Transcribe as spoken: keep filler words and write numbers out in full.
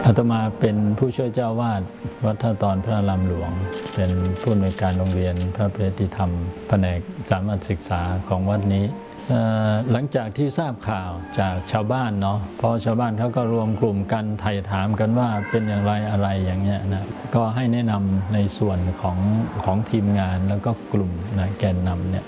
อาตมาเป็นผู้ช่วยเจ้าวาดวัดท่าตอนพระอารามหลวงเป็นผู้อำนวยการโรงเรียนพระปริยติธรรมแผนกสามัญศึกษาของวัดนี้หลังจากที่ทราบข่าวจากชาวบ้านเนาะเพราะชาวบ้านเขาก็รวมกลุ่มกันไถ่ถามกันว่าเป็นอย่างไรอะไรอย่างเงี้ยนะก็ให้แนะนำในส่วนของของทีมงานแล้วก็กลุ่มนะแกนนำเนี่ย